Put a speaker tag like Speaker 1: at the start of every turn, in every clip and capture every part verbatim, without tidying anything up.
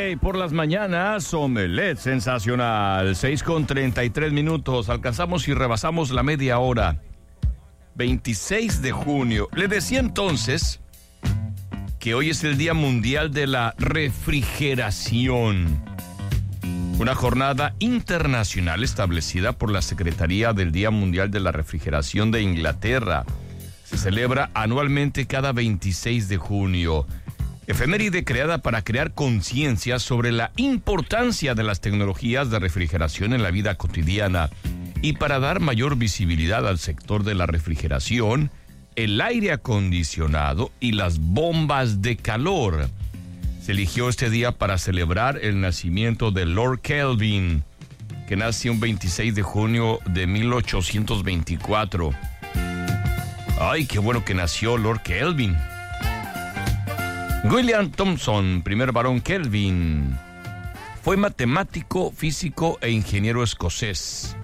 Speaker 1: por las mañanas, Omelet sensacional. seis con treinta y tres minutos. Alcanzamos y rebasamos la media hora. veintiséis de junio. Le decía entonces que hoy es el Día Mundial de la Refrigeración. Una jornada internacional establecida por la Secretaría del Día Mundial de la Refrigeración de Inglaterra. Se celebra anualmente cada veintiséis de junio. Efeméride creada para crear conciencia sobre la importancia de las tecnologías de refrigeración en la vida cotidiana y para dar mayor visibilidad al sector de la refrigeración, el aire acondicionado y las bombas de calor. Se eligió este día para celebrar el nacimiento de Lord Kelvin, que nació un veintiséis de junio de mil ochocientos veinticuatro. Ay, qué bueno que nació Lord Kelvin. William Thomson, primer barón Kelvin, fue matemático, físico e ingeniero escocés.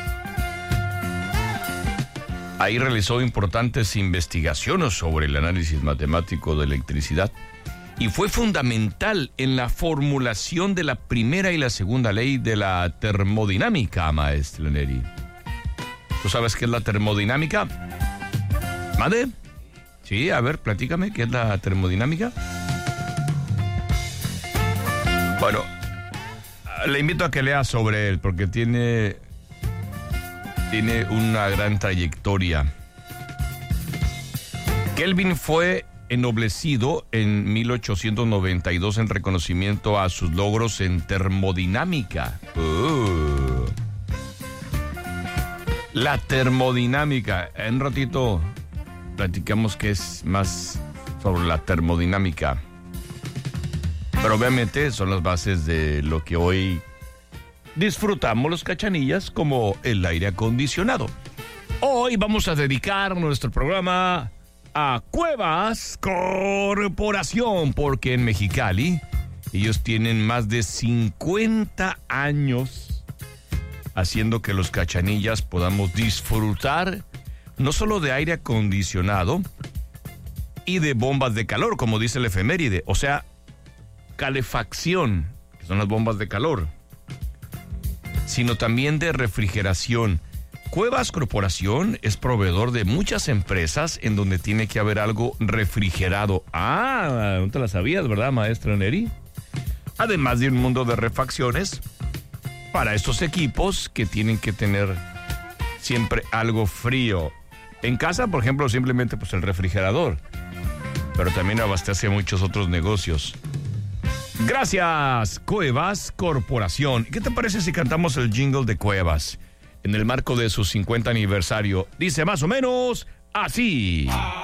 Speaker 1: Ahí realizó importantes investigaciones sobre el análisis matemático de electricidad y fue fundamental en la formulación de la primera y la segunda ley de la termodinámica, maestro Neri. ¿Tú sabes qué es la termodinámica? ¿Mande? Sí, a ver, platícame, ¿qué es la termodinámica? Bueno, le invito a que lea sobre él, porque tiene, tiene una gran trayectoria. Kelvin fue ennoblecido en mil ochocientos noventa y dos en reconocimiento a sus logros en termodinámica. Uh. La termodinámica. En un ratito platicamos qué es más sobre la termodinámica. Pero obviamente son las bases de lo que hoy disfrutamos los cachanillas como el aire acondicionado. Hoy vamos a dedicar nuestro programa a Cuevas Corporación, porque en Mexicali ellos tienen más de cincuenta años haciendo que los cachanillas podamos disfrutar no solo de aire acondicionado y de bombas de calor, como dice el efeméride, o sea, calefacción, que son las bombas de calor, sino también de refrigeración. Cuevas Corporación es proveedor de muchas empresas en donde tiene que haber algo refrigerado. Ah, no te la sabías, ¿verdad, maestra Neri? Además de un mundo de refacciones para estos equipos que tienen que tener siempre algo frío. En casa, por ejemplo, simplemente pues el refrigerador, pero también abastece a muchos otros negocios. Gracias, Cuevas Corporación. ¿Qué te parece si cantamos el jingle de Cuevas en el marco de su cincuenta aniversario? Dice más o menos así.